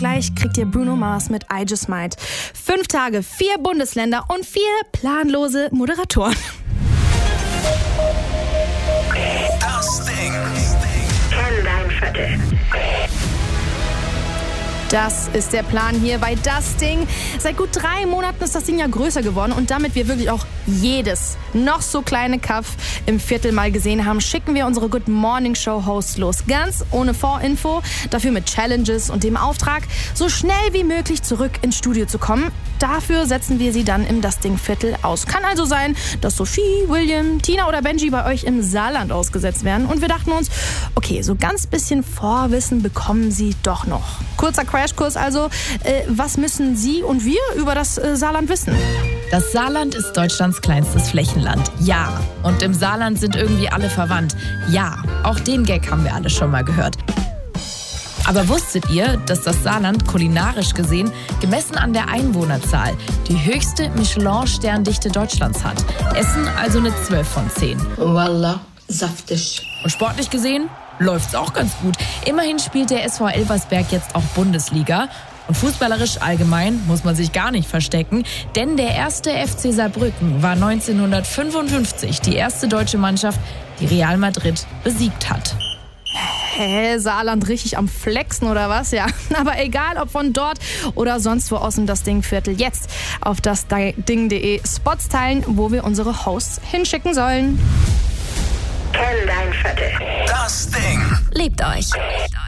gleich kriegt ihr Bruno Mars mit I Just Might. 5 Tage, 4 Bundesländer und 4 planlose Moderatoren. Das Ding. Kenn dein Viertel. Das ist der Plan hier bei Das Ding. Seit gut 3 Monaten ist das Ding ja größer geworden und damit wir wirklich auch jedes noch so kleine Kaff im Viertel mal gesehen haben, schicken wir unsere Good Morning Show Hosts los. Ganz ohne Vorinfo, dafür mit Challenges und dem Auftrag, so schnell wie möglich zurück ins Studio zu kommen. Dafür setzen wir sie dann im Das Ding Viertel aus. Kann also sein, dass Sophie, William, Tina oder Benji bei euch im Saarland ausgesetzt werden. Und wir dachten uns, okay, so ganz bisschen Vorwissen bekommen sie doch noch. Kurzer Crashkurs also, was müssen Sie und wir über das Saarland wissen? Das Saarland ist Deutschlands kleinstes Flächenland. Ja. Und im Saarland sind irgendwie alle verwandt. Ja. Auch den Gag haben wir alle schon mal gehört. Aber wusstet ihr, dass das Saarland kulinarisch gesehen, gemessen an der Einwohnerzahl, die höchste Michelin-Sterndichte Deutschlands hat? Essen also eine 12 von 10. Wallah, saftig. Und sportlich gesehen läuft's auch ganz gut. Immerhin spielt der SV Elversberg jetzt auch Bundesliga. Und fußballerisch allgemein muss man sich gar nicht verstecken, denn der erste FC Saarbrücken war 1955 die erste deutsche Mannschaft, die Real Madrid besiegt hat. Saarland richtig am Flexen oder was? Ja, aber egal, ob von dort oder sonst wo aus dem Das Ding Viertel, jetzt auf dasding.de Spots teilen, wo wir unsere Hosts hinschicken sollen. Kenn dein Viertel. Das Ding. Lebt euch!